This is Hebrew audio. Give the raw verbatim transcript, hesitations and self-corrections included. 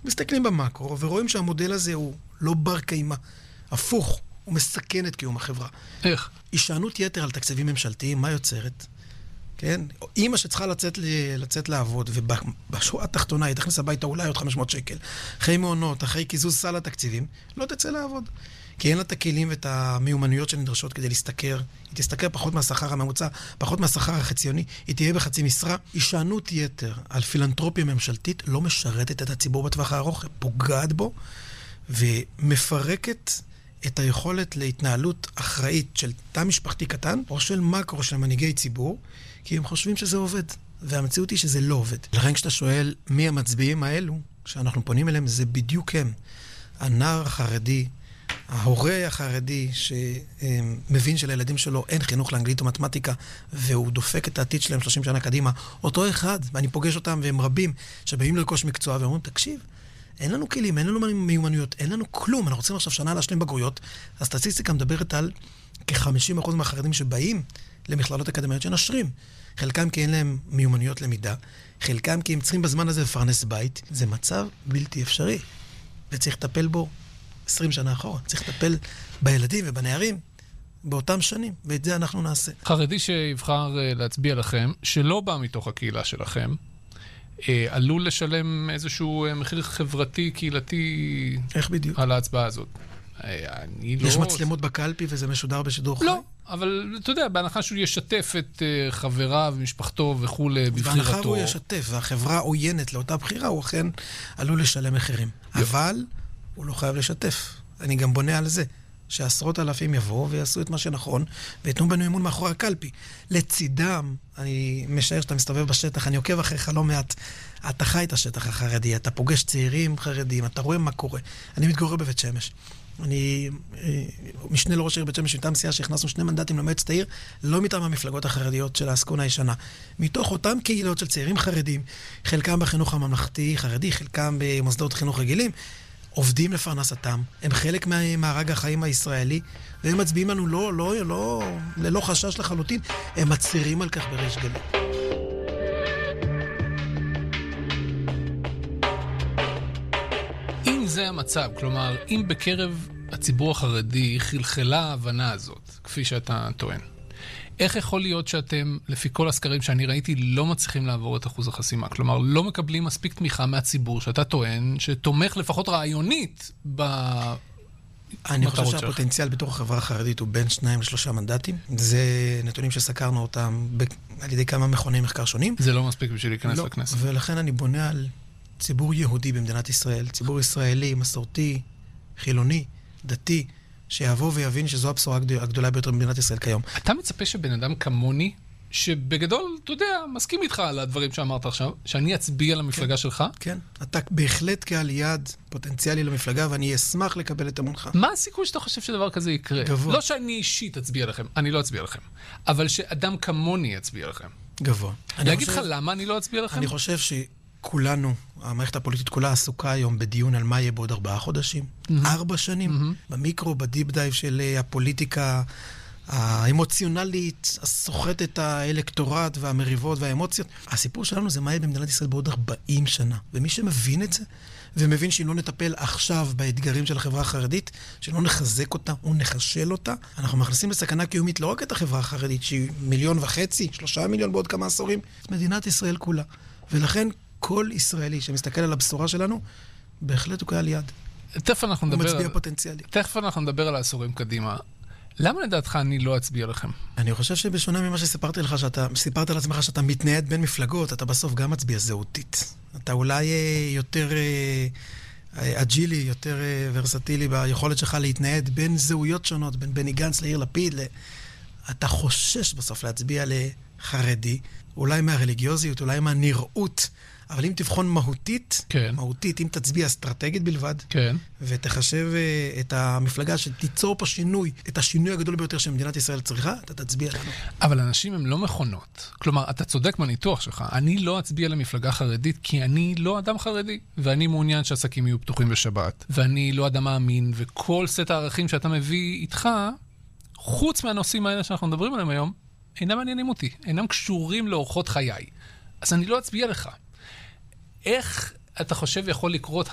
מסתכלים במקרו ורואים שהמודל הזה הוא לא בר קיימא, הפוך, הוא מסכן את קיום החברה. איך? הישענות יתר על תקציבים ממשלתיים, מה יוצרת? כן? אמא שצריכה לצאת, לצאת לעבוד, ובשורה התחתונה היא תכניס הביתה אולי עוד חמש מאות שקל. אחרי מעונות, אחרי קיזוז סל התקציבים, לא תצא לעבוד. כי אין לה את הכלים ואת המיומנויות שנדרשות כדי להסתכר. היא תסתכר פחות מהשכר הממוצע, פחות מהשכר החציוני, היא תהיה בחצי משרה. הישענות יתר על פילנתרופיה ממשלתית לא משרתת את הציבור בטווח הארוך, פוגעת בו, ומפרקת את היכולת להתנהלות אחראית של תא משפחתי קטן, או של מקרו של מנהיגי ציבור, כי הם חושבים שזה עובד, והמציאות היא שזה לא עובד. לכן כשאתה שואל מי המצביעים האלו, שאנחנו פונים אליהם, זה בדיוק הם. הנער החרדי, ההורה החרדי שמבין שלילדים שלו אין חינוך לאנגלית או מתמטיקה, והוא דופק את העתיד שלהם שלושים שנה קדימה, אותו אחד, ואני פוגש אותם והם רבים, שבאים לרכוש מקצוע ואומרים, תקשיב, אין לנו כלים, אין לנו מיומנויות, אין לנו כלום, אנחנו רוצים עכשיו שנה להשלים בגרויות, אז סטטיסטיקה מדברת על כ-חמישים אחוז מהחרדים שבאים למכללות אקדמיות שנשרים. חלקם כי אין להם מיומנויות למידה, חלקם כי הם צריכים בזמן הזה לפרנס בית. זה מצב בלתי אפשרי, וצריך לטפל בו עשרים שנה אחורה. צריך לטפל בילדים ובנערים באותם שנים, ואת זה אנחנו נעשה. חרדי שיבחר להצביע לכם, שלא בא מתוך הקהילה שלכם, עלול לשלם איזשהו מחיר חברתי, קהילתי... איך בדיוק? על ההצבעה הזאת. יש מצלמות בקלפי וזה משודר בשידור חי? לא, אבל אתה יודע, בהנחה שהוא ישתף את חבריו, משפחתו וכו' בבחירתו. בהנחה הוא ישתף, והחברה עוינת לאותה בחירה, הוא אכן עלול לשלם מחירים. אבל הוא לא חייב לשתף. אני גם בונה על זה, שעשרות אלפים יבואו ויעשו את מה שנכון, ויתנו בנו אמון מאחורי הקלפי. לצידם, אני משער שאתה מסתובב בשטח, אני עוקב אחריך לא מעט, אתה חי את השטח החרדי, אתה פוגש צעירים חרדים, אתה רואה מה קורה. אני מתגורר בבית שמש. אני משנה לראש העיר בית שמש, מטעם סיעה שהכנסנו שני מנדטים למועצת העיר, לא מטעם המפלגות החרדיות של העסקונה הישנה. מתוך אותם קהילות של צעירים חרדים, חלקם בחינוך הממלכתי חרדי, חלקם במוסדות חינוך רגילים, עובדים לפרנסתם, הם חלק מהמארג החיים הישראלי, והם מצביעים לנו לא, לא, לא, ללא חשש לחלוטין, הם מצהירים על כך בריש גלי. אם זה המצב, כלומר, אם בקרב הציבור החרדי חלחלה ההבנה הזאת, כפי שאתה טוען, איך יכול להיות שאתם, לפי כל הסקרים שאני ראיתי, לא מצליחים לעבור את אחוז החסימה? כלומר, לא מקבלים מספיק תמיכה מהציבור שאתה טוען, שתומך לפחות רעיונית במטרות שלך. אני חושב שהפוטנציאל בתוך החברה החרדית הוא בין שניים לשלושה מנדטים. זה נתונים שסקרנו אותם על ידי כמה מכוני מחקר שונים. זה לא מספיק בשביל להיכנס לא, לכנסת. ולכן אני בונה על ציבור יהודי במדינת ישראל, ציבור ישראלי, מסורתי, חילוני, דתי, שיבוא ויבין שזו הבשורה הגדולה ביותר במדינת ישראל כיום. אתה מצפה שבן אדם כמוני, שבגדול, אתה יודע, מסכים איתך על הדברים שאמרת עכשיו, שאני אצביע למפלגה שלך? כן, אתה בהחלט קהל יעד פוטנציאלי למפלגה, ואני אשמח לקבל את אמונך. מה הסיכוי שאתה חושב שדבר כזה יקרה? גבוה. לא שאני אישית אצביע לכם, אני לא אצביע לכם, אבל שאדם כמוני יצביע לכם. גבוה. להגיד לך למה אני לא אצביע לכם? אני חושב ש... כולנו, המערכת הפוליטית כולה עסוקה היום בדיון על מה יהיה בעוד ארבעה חודשים, ארבע שנים, במיקרו, בדיפ דייב של הפוליטיקה האמוציונלית, הסוחטת האלקטורט והמריבות והאמוציות. הסיפור שלנו זה מה יהיה במדינת ישראל בעוד ארבעים שנה. ומי שמבין את זה, ומבין שאם לא נטפל עכשיו באתגרים של החברה החרדית, שלא נחזק אותה ונחשל אותה, אנחנו מכניסים לסכנה קיומית לא רק את החברה החרדית, שהיא מיליון וחצי, שלושה מיליון בעוד כמה עשורים, את מדינת ישראל כולה. ולכן כל ישראלי שמסתכל על הבשורה שלנו, בהחלט הוא קהל יד. תכף אנחנו נדבר... הוא מצביע פוטנציאלי. תכף אנחנו נדבר על העשורים קדימה. למה לדעתך אני לא אצביע לכם? אני חושב שבשונה ממה שסיפרתי לך, שאתה, סיפרת על עצמך שאתה מתנייד בין מפלגות, אתה בסוף גם מצביע זהותית. אתה אולי יותר אג'ילי, יותר ורסטילי ביכולת שלך להתנייד בין זהויות שונות, בין בני גנץ לעיר לפיד. ל... אתה חושש בסוף להצביע לחרדי, אולי מהרליגיוזיות, אולי מהנראות, אבל אם תבחון מהותית, כן. מהותית, אם תצביע אסטרטגית בלבד, כן. ותחשב uh, את המפלגה שתיצור פה שינוי, את השינוי הגדול ביותר שמדינת ישראל צריכה, אתה תצביע לנו. אבל אנשים הם לא מכונות. כלומר, אתה צודק בניתוח שלך. אני לא אצביע למפלגה חרדית, כי אני לא אדם חרדי. ואני מעוניין שעסקים יהיו פתוחים בשבת. ואני לא אדם מאמין, וכל סט הערכים שאתה מביא איתך, חוץ מהנושאים האלה שאנחנו מדברים עליהם היום, אינם מעניינים אותי. אינם קשורים לאורחות חיי. אז אני לא אצביע לך. איך אתה חושב יכול לקרות